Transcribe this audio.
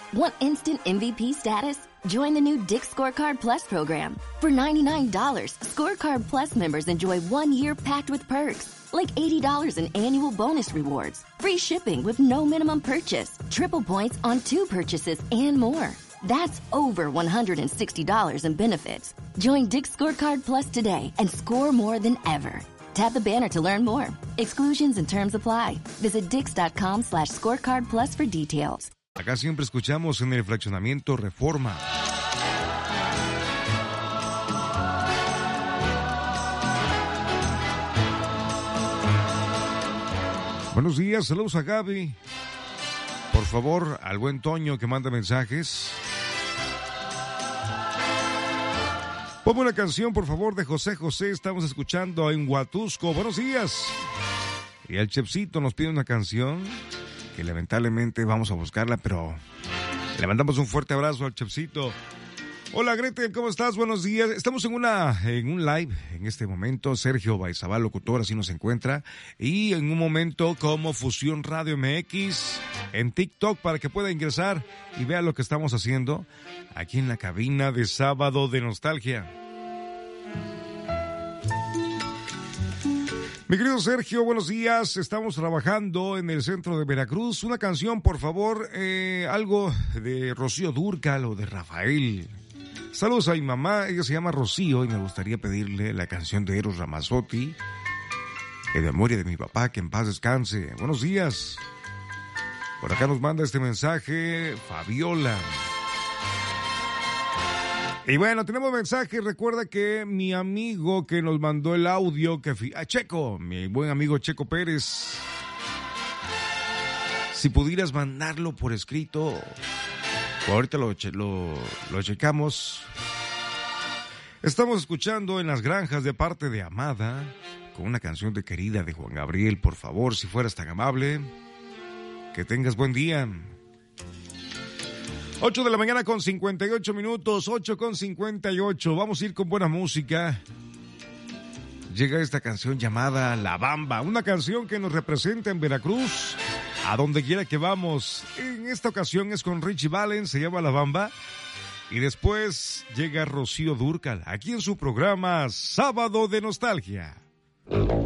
Want instant MVP status? Join the new Dick's Scorecard Plus program. For $99, Scorecard Plus members enjoy 1 year packed with perks, like $80 in annual bonus rewards, free shipping with no minimum purchase, triple points on 2 purchases, and more. That's over $160 in benefits. Join Dick's Scorecard Plus today and score more than ever. Tap the banner to learn more. Exclusions and terms apply. Visit dix.com/scorecard plus for details. Acá siempre escuchamos en el fraccionamiento Reforma. Buenos días, saludos a Gaby. Por favor, al buen Toño que manda mensajes. Ponme una canción, por favor, de José José. Estamos escuchando en Huatusco. Buenos días. Y el Chepsito nos pide una canción que lamentablemente vamos a buscarla, pero le mandamos un fuerte abrazo al Chepsito. Hola, Gretel, ¿cómo estás? Buenos días. Estamos en un live en este momento. Sergio Baizabal, locutor, así nos encuentra. Y en un momento como Fusión Radio MX en TikTok para que pueda ingresar y vea lo que estamos haciendo aquí en la cabina de Sábado de Nostalgia. Mi querido Sergio, buenos días. Estamos trabajando en el centro de Veracruz. Una canción, por favor, algo de Rocío Dúrcal o de Rafael. Saludos a mi mamá, ella se llama Rocío y me gustaría pedirle la canción de Eros Ramazzotti, en memoria de mi papá, que en paz descanse. Buenos días. Por acá nos manda este mensaje Fabiola. Y bueno, tenemos mensaje. Recuerda que mi amigo que nos mandó el audio, Checo, mi buen amigo Checo Pérez, si pudieras mandarlo por escrito, ahorita lo checamos. Estamos escuchando En las Granjas de parte de Amada, con una canción de Querida de Juan Gabriel. Por favor, si fueras tan amable, que tengas buen día. 8 de la mañana con 58 minutos, 8:58. Vamos a ir con buena música. Llega esta canción llamada La Bamba, una canción que nos representa en Veracruz, a donde quiera que vamos. En esta ocasión es con Richie Valens, se llama La Bamba. Y después llega Rocío Dúrcal, aquí en su programa Sábado de Nostalgia.